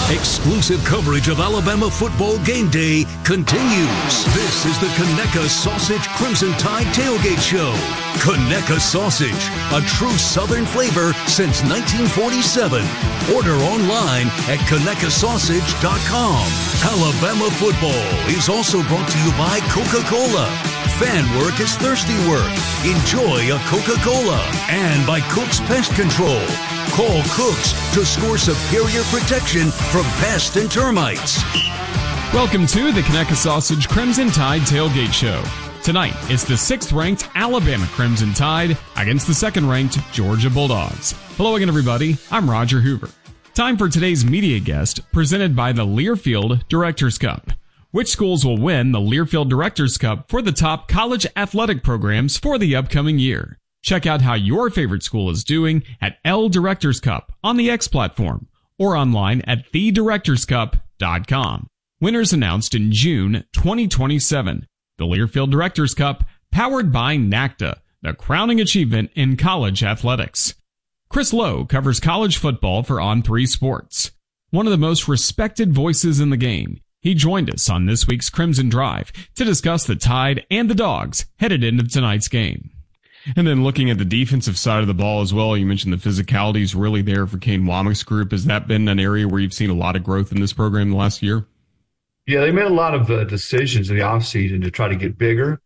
Exclusive coverage of Alabama football game day continues. This is the Conecuh Sausage Crimson Tide Tailgate Show. Conecuh Sausage, a true Southern flavor since 1947. Order online at ConecuhSausage.com. Alabama football is also brought to you by Coca-Cola. Fan work is thirsty work. Enjoy a Coca-Cola. And by Cook's Pest Control. Call Cook's to score superior protection from pests and termites. Welcome to the Conecuh Sausage Crimson Tide Tailgate Show. Tonight, it's the 6th-ranked Alabama Crimson Tide against the 2nd-ranked Georgia Bulldogs. Hello again, everybody. I'm Roger Hoover. Time for today's media guest, presented by the Learfield Directors Cup. Which schools will win the Learfield Directors Cup for the top college athletic programs for the upcoming year? Check out how your favorite school is doing at L Directors Cup on the X platform or online at thedirectorscup.com. Winners announced in June 2027. The Learfield Directors Cup, powered by NACDA, the crowning achievement in college athletics. Chris Lowe covers college football for On3 Sports. One of the most respected voices in the game, he joined us on this week's Crimson Drive to discuss the Tide and the Dogs headed into tonight's game. And then looking at the defensive side of the ball as well, you mentioned the physicality is really there for Kane Womack's group. Has that been an area where you've seen a lot of growth in this program in the last year? Yeah, they made a lot of decisions in the offseason to try to get bigger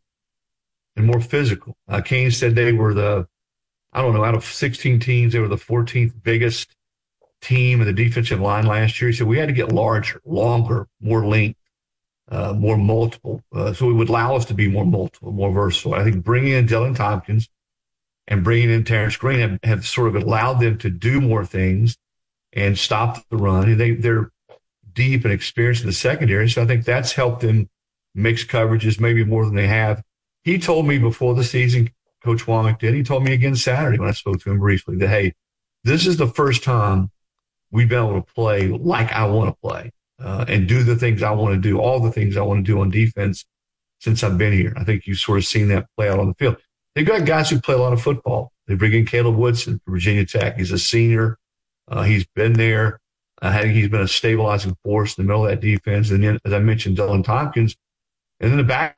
and more physical. Kane said they were out of 16 teams, they were the 14th biggest team in the defensive line last year. He said we had to get larger, longer, more length, more multiple. So it would allow us to be more multiple, more versatile. I think bringing in Dylan Tompkins and bringing in Terrence Green have sort of allowed them to do more things and stop the run. They're deep and experienced in the secondary, so I think that's helped them mix coverages maybe more than they have. He told me before the season, Coach Womack did, he told me again Saturday when I spoke to him briefly that, hey, this is the first time we've been able to play like I want to play and do the things I want to do, all the things I want to do on defense since I've been here. I think you've sort of seen that play out on the field. They've got guys who play a lot of football. They bring in Caleb Woodson from Virginia Tech. He's a senior. He's been there. I think he's been a stabilizing force in the middle of that defense. And then, as I mentioned, Dylan Tompkins. And then the back